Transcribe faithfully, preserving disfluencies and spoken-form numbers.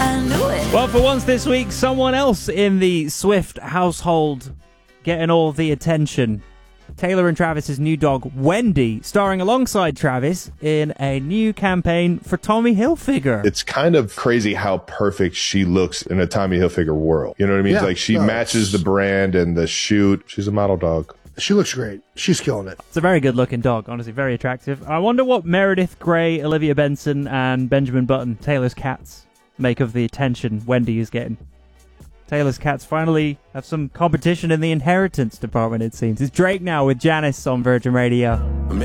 I knew it. Well, for once this week, someone else in the Swift household getting all the attention. Taylor and Travis's new dog, Wendy, starring alongside Travis in a new campaign for Tommy Hilfiger. It's kind of crazy how perfect she looks in a Tommy Hilfiger world. You know what I mean? Yeah, It's like she no, matches the brand and the shoot. She's a model dog. She looks great. She's killing it. It's a very good-looking dog, honestly, very attractive. I wonder what Meredith Grey, Olivia Benson, and Benjamin Button, Taylor's cats, make of the attention Wendy is getting. Taylor's cats finally have some competition in the inheritance department, it seems. It's Drake now with Janice on Virgin Radio.